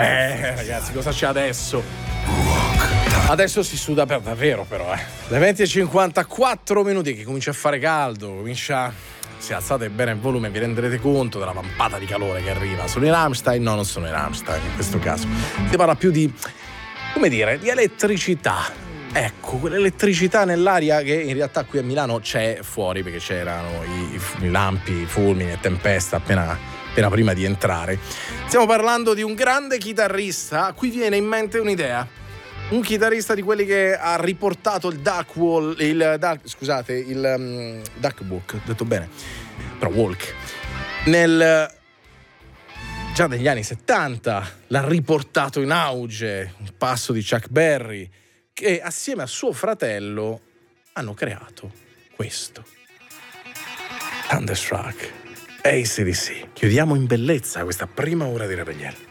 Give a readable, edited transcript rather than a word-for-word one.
Ragazzi, cosa c'è adesso? Adesso si suda per davvero, però, Le 20:54 minuti che comincia a fare caldo, se alzate bene il volume vi renderete conto della vampata di calore che arriva. Sono i Rammstein? No, non sono i Rammstein in questo caso. Si parla più di, come dire, di elettricità. Ecco, quell'elettricità nell'aria che in realtà qui a Milano c'è fuori, perché c'erano i lampi, i fulmini e tempesta appena prima di entrare. Stiamo parlando di un grande chitarrista a cui viene in mente un'idea. Un chitarrista di quelli che ha riportato il Duck Book, detto bene, però Walk, già negli anni 70 l'ha riportato in auge, un passo di Chuck Berry, che assieme a suo fratello hanno creato questo. Thunderstruck, AC/DC. Chiudiamo in bellezza questa prima ora di Rebellion.